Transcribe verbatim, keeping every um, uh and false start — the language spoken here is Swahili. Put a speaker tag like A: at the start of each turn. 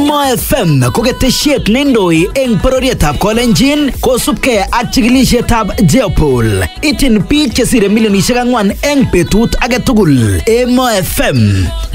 A: Emo F M ko ketesiet neindoi eng bororietab Kolenjin kosubkei ak chikilisietab Jeopol. Ityin biik chesire milionisiek ang'wan eng betut age tugul. Emo F M